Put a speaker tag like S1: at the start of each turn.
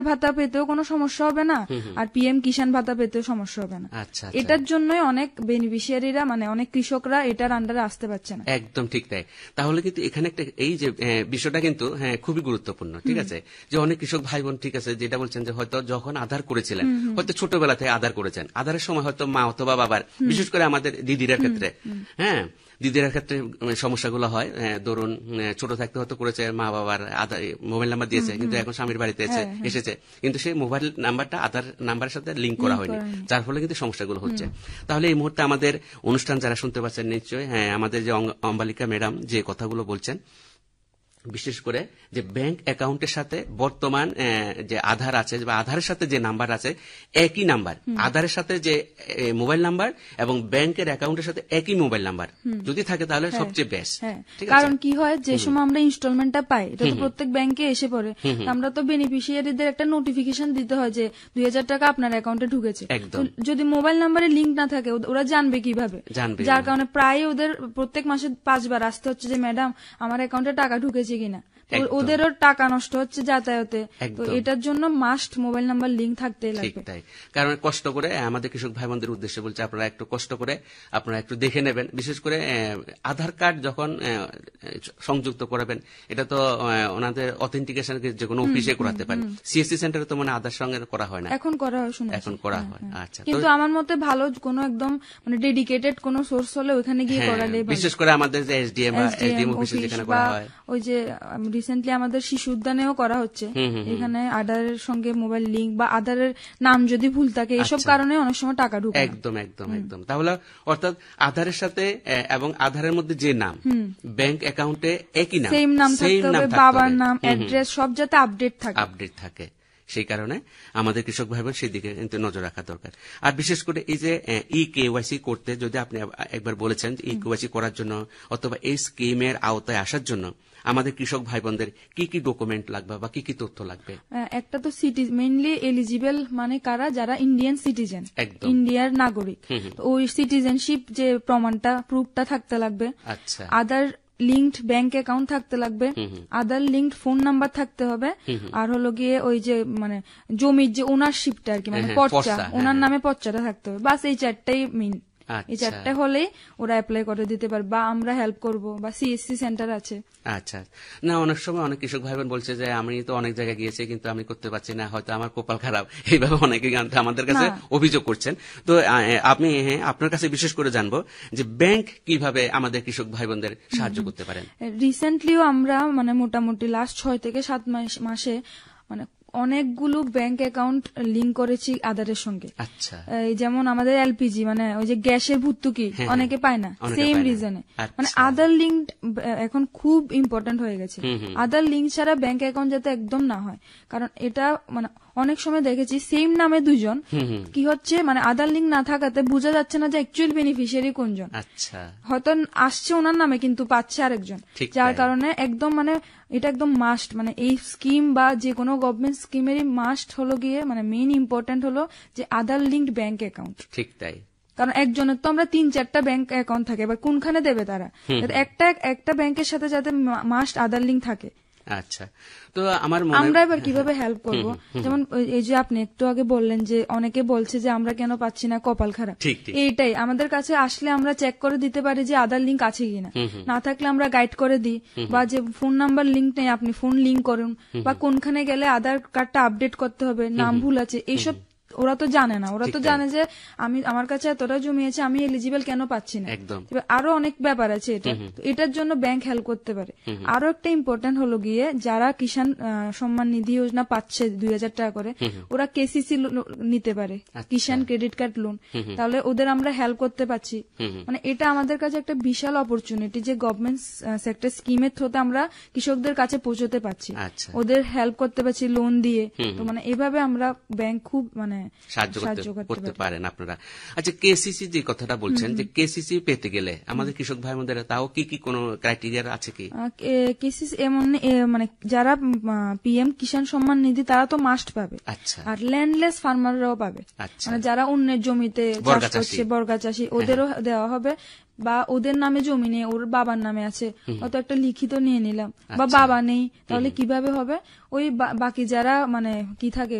S1: ভাতা পেতেও কোনো সমস্যা হবে না, আর পিএম কিষাণ ভাতা পেতেও সমস্যা হবে না।
S2: আচ্ছা,
S1: এটার জন্যই অনেক বেনিফিশিয়ারিরা মানে অনেক কৃষকরা এটার আন্ডারে আসতে পারছে না।
S2: একদম ঠিক তাই। তাহলে কিন্তু এখানে একটা এই যে বিষয়টা কিন্তু খুবই গুরুত্বপূর্ণ, ঠিক আছে, যে অনেক কৃষক ভাই বোন, ঠিক আছে, যেটা বলছেন যে হয়তো যখন আধার করেছিলেন, হয়তো ছোটবেলা থেকে আধার করেছেন, আধারের সময় হয়তো মা অথবা বাবার, বিশেষ করে আমাদের দিদিরা ক্ষেত্রে, দিদিরা ক্ষেত্রে সমস্যাগুলো হয়। ধরুন ছোট থাকতে হয়তো করেছে, মা বাবার আধার মোবাইল নাম্বার দিয়েছে, কিন্তু এখন স্বামীর বাড়িতে এসেছে, কিন্তু সেই মোবাইল নাম্বারটা আধার নাম্বারের সাথে লিঙ্ক করা হয়নি, যার ফলে কিন্তু সমস্যাগুলো হচ্ছে। তাহলে এই মুহূর্তে আমাদের অনুষ্ঠান যারা শুনতে পাচ্ছেন নিশ্চয়ই, আমাদের যে অম্বালিকা ম্যাডাম যে কথাগুলো বলছেন, বিশেষ করে যে ব্যাংক অ্যাকাউন্টের সাথে বর্তমান যে আধার আছে বা আধারের সাথে যে নাম্বার আছে একই নাম্বার, আধারের সাথে যে মোবাইল নাম্বার এবং ব্যাংকের অ্যাকাউন্টের সাথে একই মোবাইল নাম্বার যদি থাকে তাহলে সবচেয়ে বেস্ট।
S1: কারণ কি হয়, যে সময় আমরা ইনস্টলমেন্টটা পাই, এটা তো প্রত্যেক ব্যাংকে এসে পড়ে, আমরা তো বেনিফিশিয়ারিদের একটা নোটিফিকেশন দিতে হয় যে 2000 টাকা আপনার অ্যাকাউন্টে ঢুকেছে। যদি মোবাইল নাম্বারে লিঙ্ক না থাকে ওরা জানবে কিভাবে? যার কারণে প্রায় ওদের প্রত্যেক মাসে 5 বার আসতে হচ্ছে যে ম্যাডাম আমার অ্যাকাউন্টে টাকা ঢুকেছে কিনা, ওদেরও টাকা নষ্ট হচ্ছে যাতায়াতে। তো এটার জন্য মাস্ট মোবাইল নাম্বার লিঙ্ক থাকতে লাগবে।
S2: কারণ কষ্ট করে আমাদের কৃষক ভাই বোনদের উদ্দেশ্যে বলছে, আপনারা একটু কষ্ট করে আপনারা একটু দেখে নেবেন, বিশেষ করে আধার কার্ড যখন সংযুক্ত করাবেন, এটা তো ওনাদের অথেন্টিকেশন যে কোনো অফিসে করাতে পারেন, সিএসসি সেন্টারে তো মানে আধার সঙ্গে করা হয় না,
S1: এখন করা হয়,
S2: এখন করা হয়। আচ্ছা,
S1: কিন্তু আমার মতে ভালো কোনো একদম মানে ডেডিকেটেড কোনো সোর্স হলে ওখানে গিয়ে করালে,
S2: বিশেষ করে আমাদের যে এসডিএম অফিসে যেখানে করা হয়,
S1: ওই যে রিসেন্টলি আমাদের শিশু উদ্যানেও করা হচ্ছে, এখানে আধারের সঙ্গে মোবাইল লিঙ্ক বা আধারের নাম যদি ভুল থাকে, এসব কারণে অনেক সময় টাকা ঢুকে।
S2: একদম একদম একদম। তাহলে অর্থাৎ আধারের সাথে এবং আধারের মধ্যে যে নাম, ব্যাংক অ্যাকাউন্টে একই নাম,
S1: সেম নাম থাকতে হবে, বাবার নাম, অ্যাড্রেস সব যাতে আপডেট থাকে।
S2: সেই কারণে আমাদের কৃষক ভাই বোন সেই দিকে নজর রাখা দরকার। আর বিশেষ করে এই যে কেওয়াইসি করতে, যদি আপনি একবার বলেছেন কেওয়াইসি করার জন্য অথবা এই স্কিমের আওতায় আসার জন্য আমাদের কৃষক ভাই বোনদের কি কি ডকুমেন্ট লাগবে বা কি কি তথ্য লাগবে?
S1: একটা তো মেইনলি এলিজিবল মানে কারা, যারা ইন্ডিয়ান সিটিজেন, ইন্ডিয়ার নাগরিক, ওই সিটিজেনশিপ যে প্রমাণটা, প্রুফটা থাকতে লাগবে।
S2: আচ্ছা,
S1: আদার লিঙ্কড ব্যাংক অ্যাকাউন্ট থাকতে লাগবে, আদার লিঙ্কড ফোন নাম্বার থাকতে হবে, আর হলো গিয়ে ওই যে মানে জমির যে ওনারশিপটা আর কি, মানে পর্চা, ওনার নামে পর্চাটা থাকতে হবে। বাস এই চারটাই মেইন। এই চারটা হলেই ওরা অ্যাপ্লাই করে দিতে পারবে, বা আমরা হেল্প করব, বা সিএসসি সেন্টার আছে।
S2: আচ্ছা, না অনেক সময় অনেক কৃষক ভাই বোন বলছে যে আমি তো অনেক জায়গায় গিয়েছি কিন্তু আমি করতে পারছি না, হয়তো আমার কপাল খারাপ, এইভাবে অনেকে আমাদের কাছে অভিযোগ করছেন। তো আপনি আপনার কাছে বিশেষ করে জানবো যে ব্যাংক কিভাবে আমাদের কৃষক ভাই বোনদের সাহায্য করতে পারেন।
S1: রিসেন্টলিও আমরা মানে মোটামুটি লাস্ট 6 থেকে 7 মাসে মানে অনেকগুলো ব্যাংক অ্যাকাউন্ট লিঙ্ক করেছি আধারের সঙ্গে।
S2: আচ্ছা,
S1: যেমন আমাদের এলপিজি মানে ওই যে গ্যাসের ভর্তুকি অনেকে পায় না, সেম রিজনে মানে আধার লিঙ্ক এখন খুব ইম্পর্টেন্ট হয়ে গেছে। আধার লিঙ্ক ছাড়া ব্যাংক অ্যাকাউন্ট যাতে একদম না হয়, কারণ এটা মানে অনেক সময় দেখেছি সেম নামে দুজন, কি হচ্ছে মানে আধার লিঙ্ক না থাকাতে বোঝা যাচ্ছে না যে অ্যাকচুয়াল বেনিফিশিয়ারি কোনজন।
S2: আচ্ছা,
S1: হয়তো আসছে ওনার নামে কিন্তু পাচ্ছে আরেকজন, যার কারণে একদম মানে এটা একদম মাস্ট, মানে এই স্কিম বা যে কোনো গভর্নমেন্ট স্কিমেরই মাস্ট হলো গিয়ে মানে মেইন ইম্পর্টেন্ট হলো যে আধার লিঙ্কড ব্যাংক অ্যাকাউন্ট।
S2: ঠিক তাই,
S1: কারণ একজনের তো আমরা 3-4টা ব্যাংক অ্যাকাউন্ট থাকে, এবার কোনখানে দেবে তারা? একটা ব্যাংকের সাথে যাতে মাস্ট আধার লিঙ্ক থাকে।
S2: আচ্ছা, তো
S1: আমরা এবার কিভাবে হেল্প করব? যেমন এই যে আপনি একটু আগে বললেন যে অনেকে বলছে যে আমরা কেন পাচ্ছি না, কপাল খারাপ। এইটাই আমাদের কাছে আসলে আমরা চেক করে দিতে পারি যে আধার লিঙ্ক আছে কিনা, না থাকলে আমরা গাইড করে দিই, বা যে ফোন নাম্বার লিঙ্ক নেই আপনি ফোন লিঙ্ক করুন, বা কোনখানে গেলে আধার কার্ডটা আপডেট করতে হবে, নাম ভুল আছে, এইসব ওরা তো জানে না। ওরা তো জানে যে আমার কাছে এতটা জমি আছে, আমি এলিজিবল কেন পাচ্ছি না। আরো অনেক ব্যাপার আছে এটা, এটার জন্য ব্যাংক হেল্প করতে পারে। আরো একটা ইম্পর্টেন্ট হলো গিয়ে যারা কিষাণ সম্মান নিধি যোজনা পাচ্ছে 2000 টাকা করে, ওরা কেসিসি নিতে পারে, কিষাণ ক্রেডিট কার্ড লোন, তাহলে ওদের আমরা হেল্প করতে পারছি। মানে এটা আমাদের কাছে একটা বিশাল অপরচুনিটি যে গভর্নমেন্ট সেক্টর স্কিমের থ্রুতে আমরা কৃষকদের কাছে পৌঁছতে পারছি, ওদের হেল্প করতে পারছি লোন দিয়ে। তো মানে এভাবে আমরা ব্যাংক খুব মানে
S2: সাহায্য করতে পারেন আপনারা। আচ্ছা, কেসিসি যে কথাটা বলছেন, যে কেসিসি পেতে গেলে আমাদের কৃষক ভাই বোনদের তাও কি কি কোনো ক্রাইটেরিয়া আছে কি?
S1: কেসিসি এমন মানে যারা পিএম কিষাণ সম্মান নিধি তারা তো মাস্ট পাবে।
S2: আচ্ছা,
S1: আর ল্যান্ডলেস ফার্মাররাও পাবে, মানে যারা অন্যের জমিতে চাষ করছে, বর্গা চাষী, ওদেরও দেওয়া হবে। বা ওদের নামে জমি নেই, ওর বাবার নামে আছে, অত একটা লিখিত নিয়ে নিলাম, বা বাবা নেই, তাহলে কিভাবে হবে? ওই বাকি যারা মানে কি থাকে